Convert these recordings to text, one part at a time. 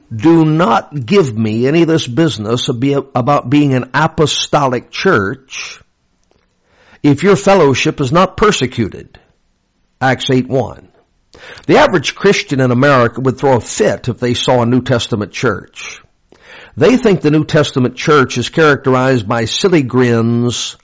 do not give me any of this business about being an apostolic church if your fellowship is not persecuted. Acts 8:1. The average Christian in America would throw a fit if they saw a New Testament church. They think the New Testament church is characterized by silly grins,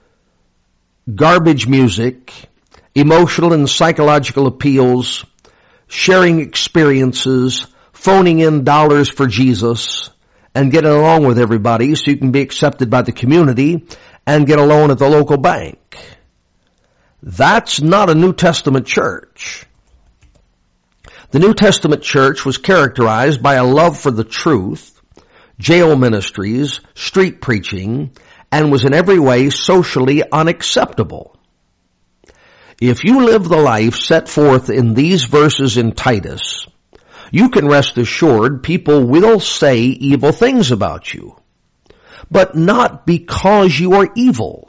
garbage music, emotional and psychological appeals, sharing experiences, phoning in dollars for Jesus, and getting along with everybody so you can be accepted by the community and get a loan at the local bank. That's not a New Testament church. The New Testament church was characterized by a love for the truth, jail ministries, street preaching, and was in every way socially unacceptable. If you live the life set forth in these verses in Titus, you can rest assured people will say evil things about you, but not because you are evil.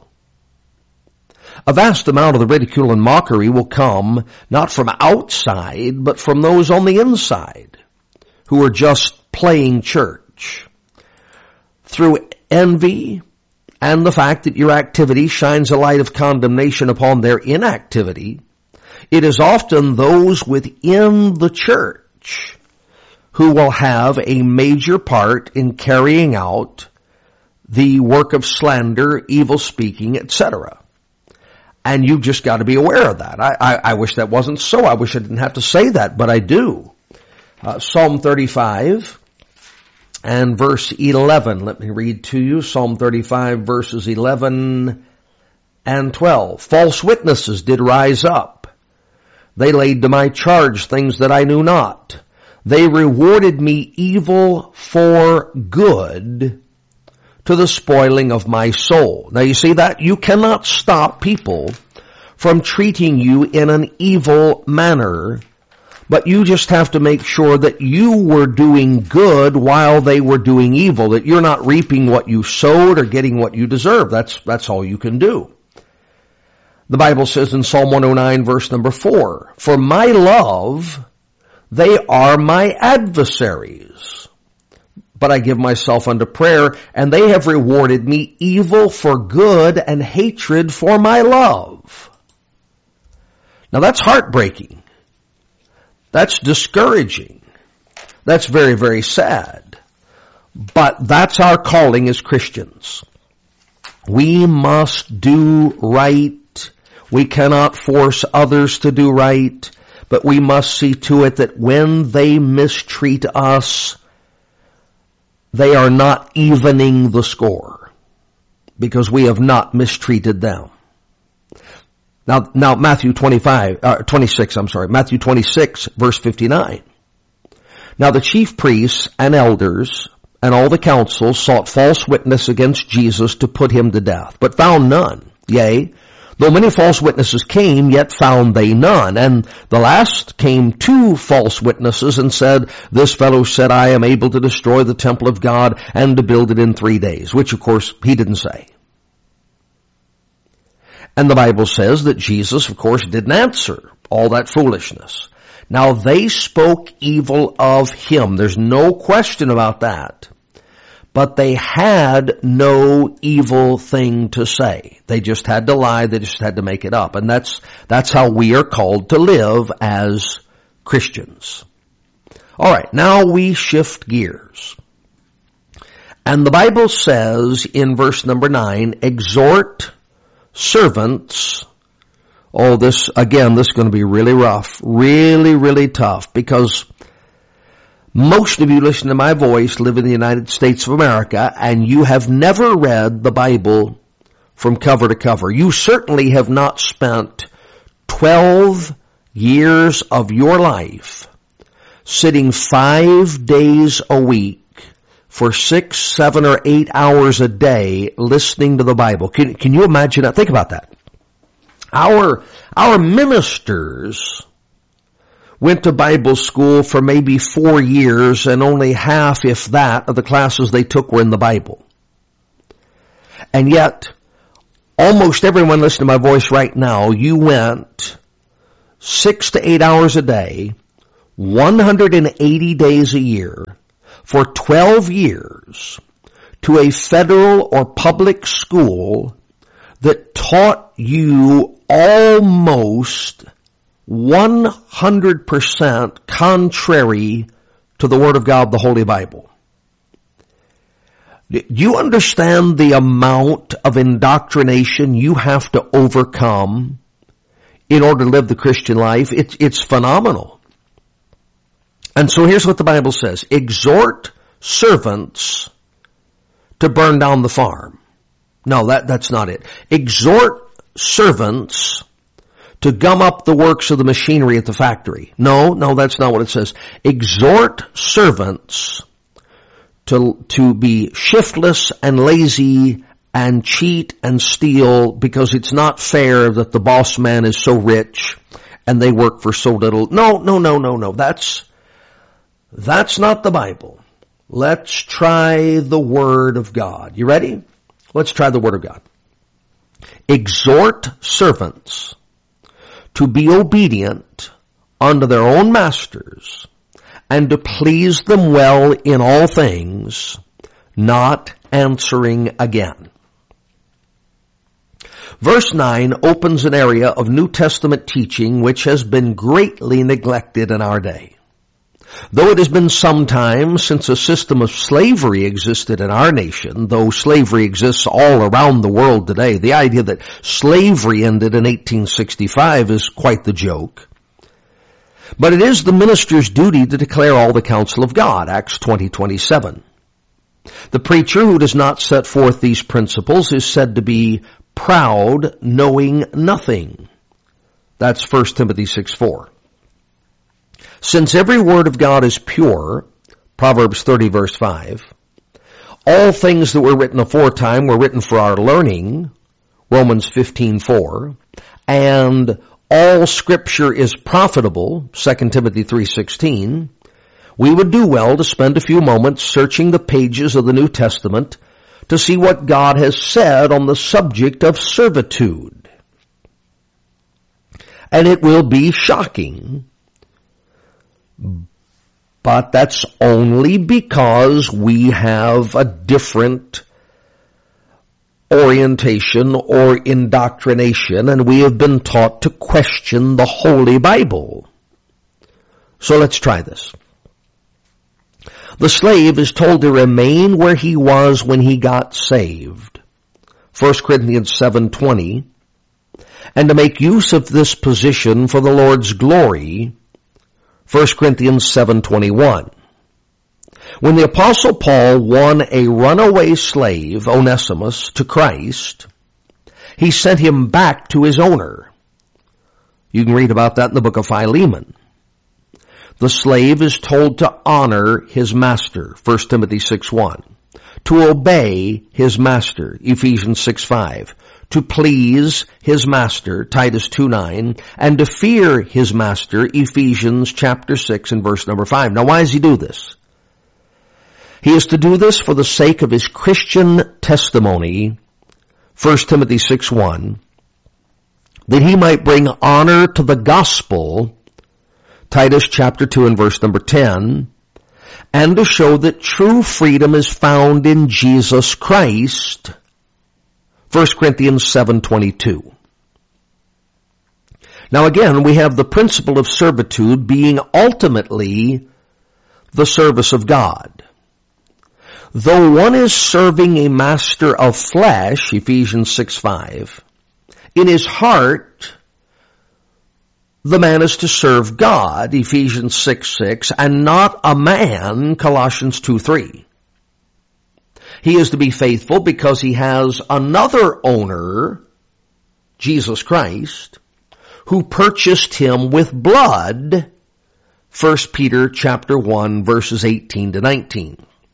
A vast amount of the ridicule and mockery will come not from outside, but from those on the inside who are just playing church. Through envy and the fact that your activity shines a light of condemnation upon their inactivity, it is often those within the church who will have a major part in carrying out the work of slander, evil speaking, etc. And you've just got to be aware of that. I wish that wasn't so. I wish I didn't have to say that, but I do. Psalm 35 and verse 11. Let me read to you. Psalm 35 verses 11 and 12. False witnesses did rise up. They laid to my charge things that I knew not. They rewarded me evil for good, to the spoiling of my soul. Now you see that? You cannot stop people from treating you in an evil manner, but you just have to make sure that you were doing good while they were doing evil, that you're not reaping what you sowed or getting what you deserve. That's all you can do. The Bible says in Psalm 109 verse number 4, for my love, they are my adversaries. But I give myself unto prayer, and they have rewarded me evil for good and hatred for my love. Now that's heartbreaking. That's discouraging. That's very, very sad. But that's our calling as Christians. We must do right. We cannot force others to do right, but we must see to it that when they mistreat us, they are not evening the score because we have not mistreated them. Now Matthew 26 verse 59. Now the chief priests and elders and all the council sought false witness against Jesus to put him to death, but found none. Yea, though many false witnesses came, yet found they none. And the last came 2 false witnesses and said, this fellow said, I am able to destroy the temple of God and to build it in 3 days, which of course he didn't say. And the Bible says that Jesus, of course, didn't answer all that foolishness. Now they spoke evil of him. There's no question about that. But they had no evil thing to say. They just had to lie. They just had to make it up. And that's how we are called to live as Christians. All right, now we shift gears. And the Bible says in verse number 9, exhort servants. Oh, this is going to be really rough, really, really tough, because most of you listen to my voice live in the United States of America, and you have never read the Bible from cover to cover. You certainly have not spent 12 years of your life sitting 5 days a week for 6, 7, or 8 hours a day listening to the Bible. Can you imagine that? Think about that. Our ministers went to Bible school for maybe 4 years, and only half, if that, of the classes they took were in the Bible. And yet, almost everyone listening to my voice right now, you went 6 to 8 hours a day, 180 days a year, for 12 years to a federal or public school that taught you almost 100% contrary to the Word of God, the Holy Bible. Do you understand the amount of indoctrination you have to overcome in order to live the Christian life? It's phenomenal. And so here's what the Bible says. Exhort servants to burn down the farm. No, that's not it. Exhort servants to gum up the works of the machinery at the factory. No, that's not what it says. Exhort servants to be shiftless and lazy and cheat and steal, because it's not fair that the boss man is so rich and they work for so little. No. That's not the Bible. Let's try the Word of God. You ready? Let's try the Word of God. Exhort servants to be obedient unto their own masters, and to please them well in all things, not answering again. Verse 9 opens an area of New Testament teaching which has been greatly neglected in our day. Though it has been some time since a system of slavery existed in our nation, though slavery exists all around the world today, the idea that slavery ended in 1865 is quite the joke. But it is the minister's duty to declare all the counsel of God, Acts 20:27. The preacher who does not set forth these principles is said to be proud, knowing nothing. That's 1 Timothy 6:4. Since every word of God is pure, Proverbs 30 verse 5, all things that were written aforetime were written for our learning, Romans 15:4, and all Scripture is profitable, 2 Timothy 3:16, we would do well to spend a few moments searching the pages of the New Testament to see what God has said on the subject of servitude. And it will be shocking, but that's only because we have a different orientation or indoctrination, and we have been taught to question the Holy Bible. So let's try this. The slave is told to remain where he was when he got saved, 1 Corinthians 7:20, and to make use of this position for the Lord's glory, 1 Corinthians 7:21. When the Apostle Paul won a runaway slave, Onesimus, to Christ, he sent him back to his owner. You can read about that in the book of Philemon. The slave is told to honor his master, 1 Timothy 6:1. To obey his master, Ephesians 6:5. To please his master, Titus 2:9. And to fear his master, Ephesians chapter 6 and verse number 5. Now why does he do this? He is to do this for the sake of his Christian testimony, 1 Timothy 6:1, that he might bring honor to the gospel, Titus chapter 2 and verse number 10, and to show that true freedom is found in Jesus Christ, 1 Corinthians 7:22. Now again, we have the principle of servitude being ultimately the service of God. Though one is serving a master of flesh, Ephesians 6:5, in his heart, the man is to serve God, Ephesians 6:6, and not a man, Colossians 2:3. He is to be faithful because he has another owner, Jesus Christ, who purchased him with blood, 1 Peter chapter 1, verses 18 to 19.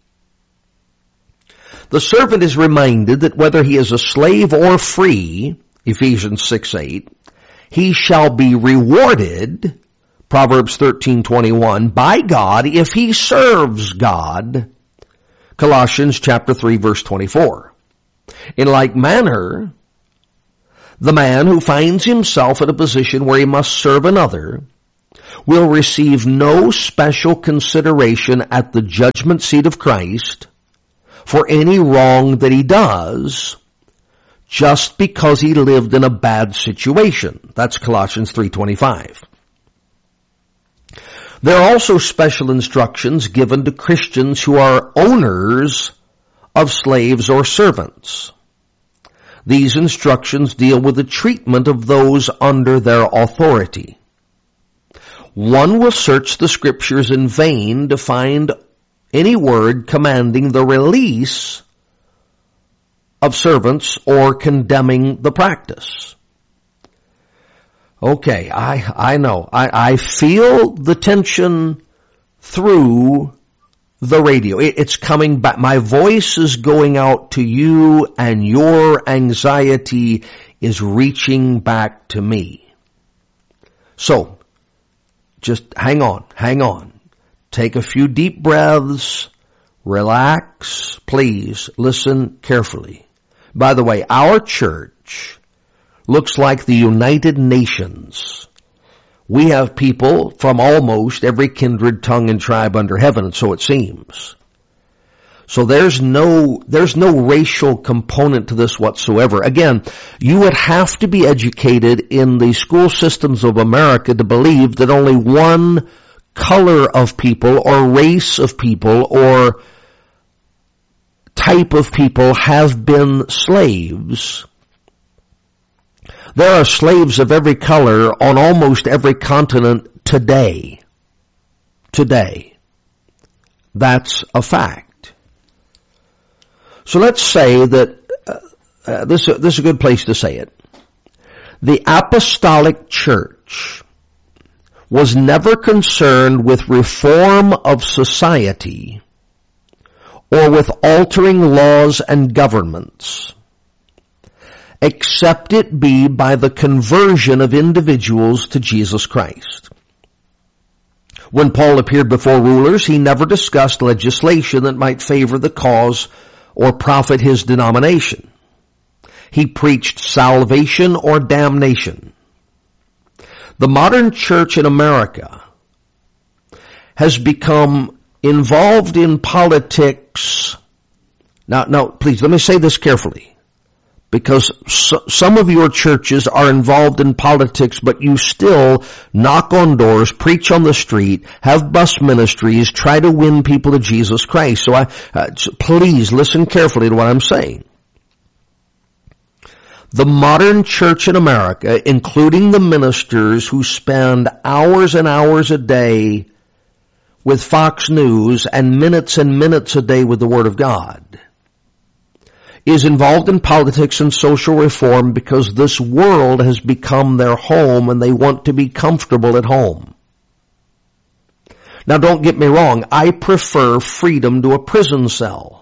The servant is reminded that whether he is a slave or free, Ephesians 6:8, he shall be rewarded, Proverbs 13:21, by God if he serves God, Colossians chapter 3 verse 24. In like manner, the man who finds himself in a position where he must serve another will receive no special consideration at the judgment seat of Christ for any wrong that he does just because he lived in a bad situation. That's Colossians 3:25. There are also special instructions given to Christians who are owners of slaves or servants. These instructions deal with the treatment of those under their authority. One will search the scriptures in vain to find any word commanding the release of servants or condemning the practice. Okay, I know. I feel the tension through the radio. It's coming back. My voice is going out to you, and your anxiety is reaching back to me. So, just hang on. Take a few deep breaths. Relax. Please listen carefully. By the way, our church looks like the United Nations. We have people from almost every kindred, tongue, and tribe under heaven, so it seems. So there's no racial component to this whatsoever. Again, you would have to be educated in the school systems of America to believe that only one color of people or race of people or type of people have been slaves. There are slaves of every color on almost every continent today. Today. That's a fact. So let's say that, this is a good place to say it. The apostolic church was never concerned with reform of society or with altering laws and governments, except it be by the conversion of individuals to Jesus Christ. When Paul appeared before rulers, he never discussed legislation that might favor the cause or profit his denomination. He preached salvation or damnation. The modern church in America has become involved in politics. Now, please, let me say this carefully, because some of your churches are involved in politics, but you still knock on doors, preach on the street, have bus ministries, try to win people to Jesus Christ. So please listen carefully to what I'm saying. The modern church in America, including the ministers who spend hours and hours a day with Fox News and minutes a day with the Word of God, is involved in politics and social reform because this world has become their home and they want to be comfortable at home. Now, don't get me wrong, I prefer freedom to a prison cell.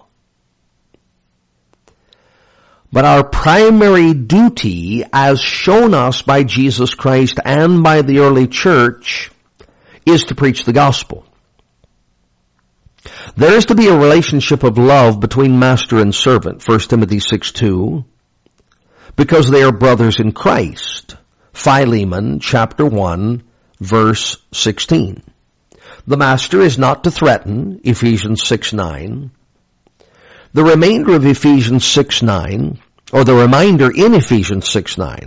But our primary duty, as shown us by Jesus Christ and by the early church, is to preach the gospel. There is to be a relationship of love between master and servant, 1 Timothy 6:2, because they are brothers in Christ. Philemon chapter 1, verse 16. The master is not to threaten, Ephesians 6:9. The remainder of Ephesians 6:9, or the reminder in Ephesians 6:9,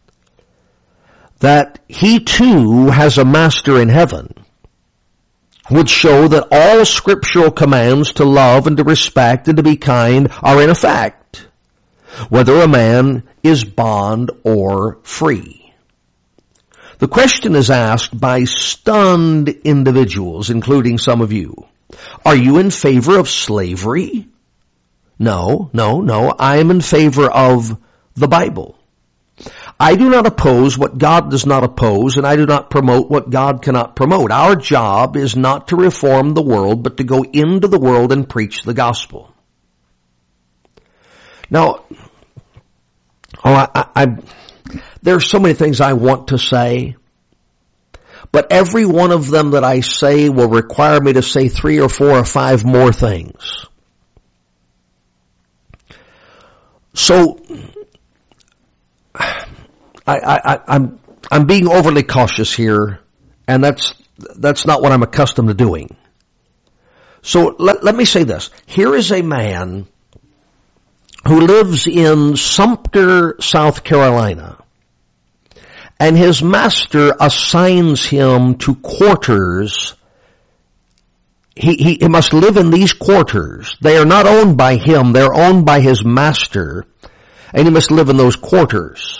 that he too has a master in heaven, would show that all scriptural commands to love and to respect and to be kind are in effect, whether a man is bond or free. The question is asked by stunned individuals, including some of you. Are you in favor of slavery? No. I am in favor of the Bible. I do not oppose what God does not oppose, and I do not promote what God cannot promote. Our job is not to reform the world, but to go into the world and preach the gospel. Now, there are so many things I want to say, but every one of them that I say will require me to say 3 or 4 or 5 more things. So, I'm being overly cautious here And that's not what I'm accustomed to doing. So let me say this. Here is a man who lives in Sumter, South Carolina. And his master assigns him to quarters. He must live in these quarters. They are not owned by him. They're owned by his master. And he must live in those quarters.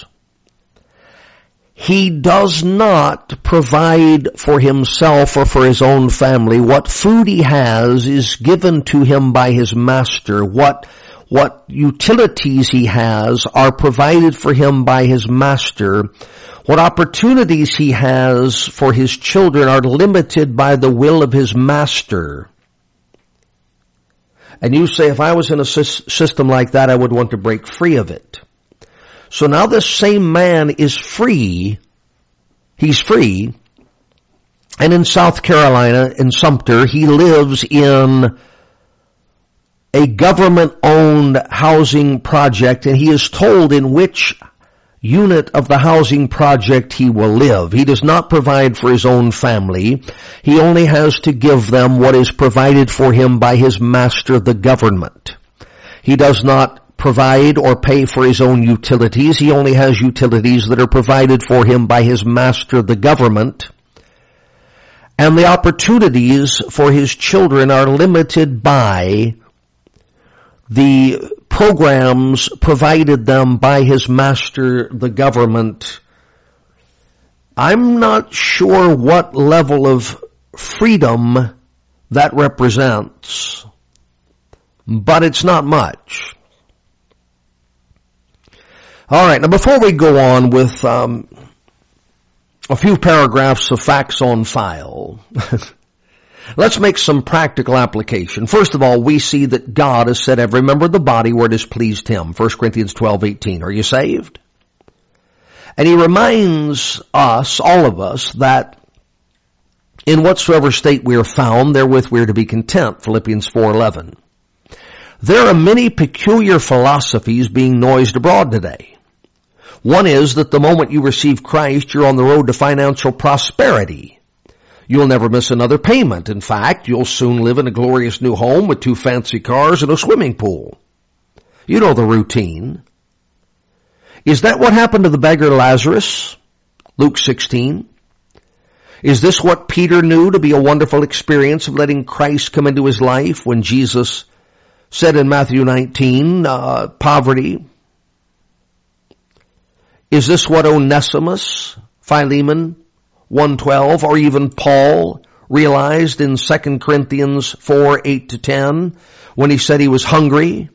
He does not provide for himself or for his own family. What food he has is given to him by his master. What utilities he has are provided for him by his master. What opportunities he has for his children are limited by the will of his master. And you say, if I was in a system like that, I would want to break free of it. So now this same man is free. He's free. And in South Carolina, in Sumter, he lives in a government-owned housing project, and he is told in which unit of the housing project he will live. He does not provide for his own family. He only has to give them what is provided for him by his master, the government. He does not provide or pay for his own utilities. He only has utilities that are provided for him by his master, the government. And the opportunities for his children are limited by the programs provided them by his master, the government. I'm not sure what level of freedom that represents, but it's not much. All right, now before we go on with a few paragraphs of facts on file, let's make some practical application. First of all, we see that God has set every member of the body where it has pleased Him. 1 Corinthians 12:18. Are you saved? And He reminds us, all of us, that in whatsoever state we are found, therewith we are to be content. Philippians 4:11. There are many peculiar philosophies being noised abroad today. One is that the moment you receive Christ, you're on the road to financial prosperity. You'll never miss another payment. In fact, you'll soon live in a glorious new home with 2 fancy cars and a swimming pool. You know the routine. Is that what happened to the beggar Lazarus? Luke 16. Is this what Peter knew to be a wonderful experience of letting Christ come into his life when Jesus said in Matthew 19, poverty? Is this what Onesimus, Philemon 1:12, or even Paul realized in 2 Corinthians 4:8-10 when he said he was hungry?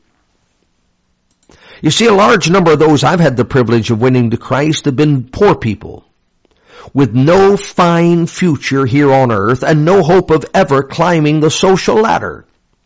You see, a large number of those I've had the privilege of winning to Christ have been poor people with no fine future here on earth and no hope of ever climbing the social ladder.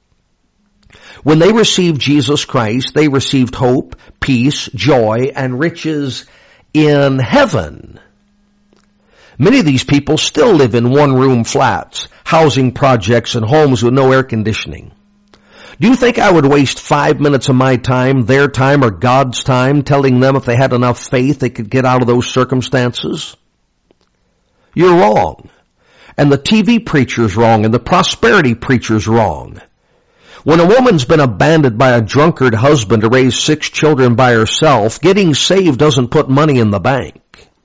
When they received Jesus Christ, they received hope, peace, joy, and riches in heaven. Many of these people still live in one-room flats, housing projects, and homes with no air conditioning. Do you think I would waste 5 minutes of my time, their time, or God's time telling them if they had enough faith they could get out of those circumstances? You're wrong. And the TV preacher's wrong, and the prosperity preacher's wrong. When a woman's been abandoned by a drunkard husband to raise 6 children by herself, getting saved doesn't put money in the bank.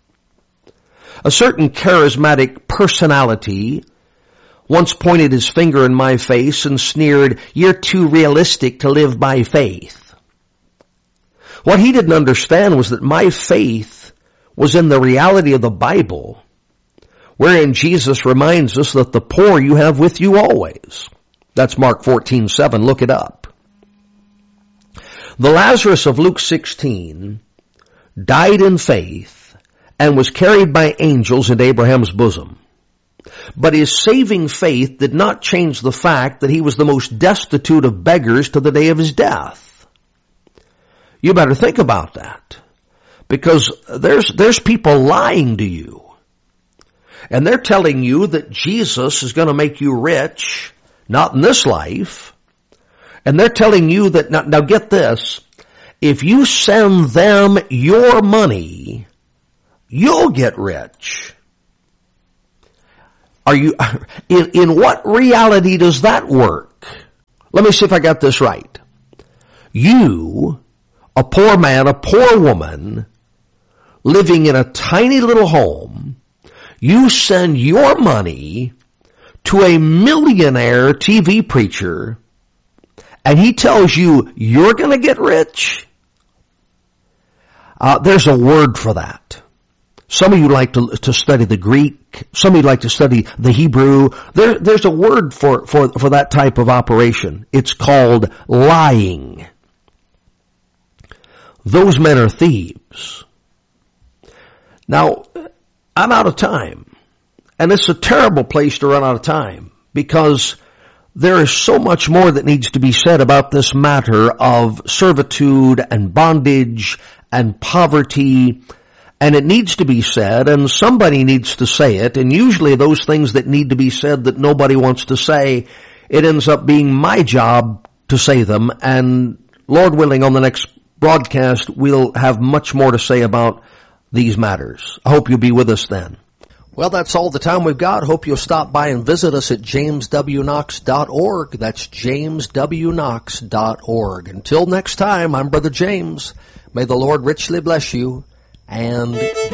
A certain charismatic personality once pointed his finger in my face and sneered, "You're too realistic to live by faith." What he didn't understand was that my faith was in the reality of the Bible, wherein Jesus reminds us that the poor you have with you always. That's Mark 14:7. Look it up. The Lazarus of Luke 16 died in faith and was carried by angels into Abraham's bosom. But his saving faith did not change the fact that he was the most destitute of beggars to the day of his death. You better think about that. Because there's people lying to you. And they're telling you that Jesus is going to make you rich, not in this life. And they're telling you that, now get this, if you send them your money, you'll get rich. Are you, in what reality does that work? Let me see if I got this right. You, a poor man, a poor woman, living in a tiny little home, you send your money to a millionaire TV preacher, and he tells you you're going to get rich. There's a word for that. Some of you like to study the Greek. Some of you like to study the Hebrew. There's a word for that type of operation. It's called lying. Those men are thieves. Now, I'm out of time. And it's a terrible place to run out of time because there is so much more that needs to be said about this matter of servitude and bondage and poverty. And it needs to be said, and somebody needs to say it, and usually those things that need to be said that nobody wants to say, it ends up being my job to say them, and Lord willing, on the next broadcast, we'll have much more to say about these matters. I hope you'll be with us then. Well, that's all the time we've got. Hope you'll stop by and visit us at jameswknox.org. That's jameswknox.org. Until next time, I'm Brother James. May the Lord richly bless you and